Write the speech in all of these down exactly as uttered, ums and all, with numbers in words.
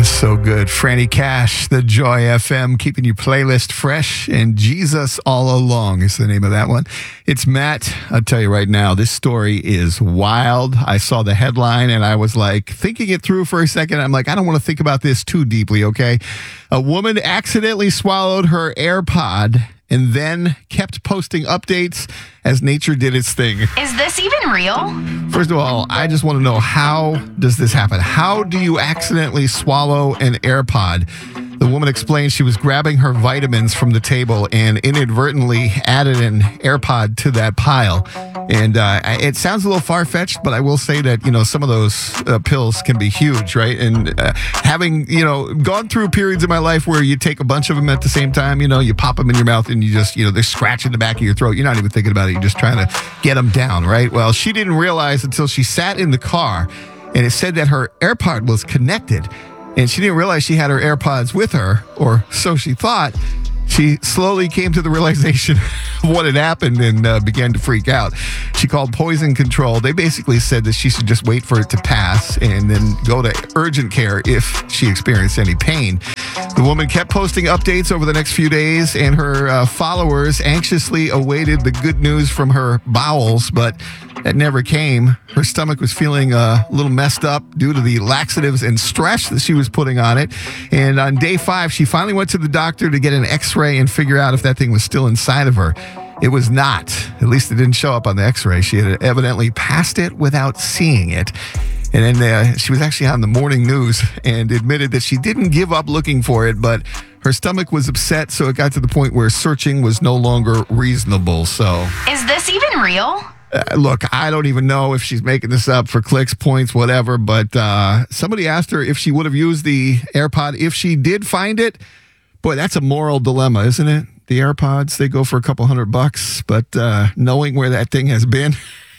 So good. Franny Cash, the Joy F M, keeping your playlist fresh, and Jesus All Along is the name of that one. It's Matt. I'll tell you right now, this story is wild. I saw the headline and I was like thinking it through for a second. I'm like, I don't want to think about this too deeply, okay? A woman accidentally swallowed her AirPod and then kept posting updates as nature did its thing. Is this even real? First of all, I just want to know, how does this happen? How do you accidentally swallow an AirPod? The woman explained she was grabbing her vitamins from the table and inadvertently added an AirPod to that pile. And uh, it sounds a little far-fetched, but I will say that, you know, some of those uh, pills can be huge, right? And uh, having, you know, gone through periods of my life where you take a bunch of them at the same time, you know, you pop them in your mouth and you just, you know, they're scratching the back of your throat. You're not even thinking about it. You're just trying to get them down, right? Well, she didn't realize until she sat in the car and it said that her AirPod was connected. And she didn't realize she had her AirPods with her, or so she thought. She slowly came to the realization of what had happened and uh, began to freak out. She called Poison Control. They basically said that she should just wait for it to pass and then go to urgent care if she experienced any pain. The woman kept posting updates over the next few days, and her uh, followers anxiously awaited the good news from her bowels, but that never came. Her stomach was feeling uh, a little messed up due to the laxatives and stress that she was putting on it. And on day five, she finally went to the doctor to get an x-ray and figure out if that thing was still inside of her. It was not. At least it didn't show up on the x-ray. She had evidently passed it without seeing it. And then uh, she was actually on the morning news and admitted that she didn't give up looking for it, but her stomach was upset, so it got to the point where searching was no longer reasonable. So, is this even real? Uh, look, I don't even know if she's making this up for clicks, points, whatever, but uh, somebody asked her if she would have used the AirPod if she did find it. Boy, that's a moral dilemma, isn't it? The AirPods, they go for a couple hundred bucks, but uh, knowing where that thing has been,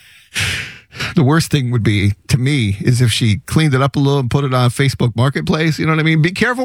the worst thing would be, to me, is if she cleaned it up a little and put it on Facebook Marketplace. You know what I mean? Be careful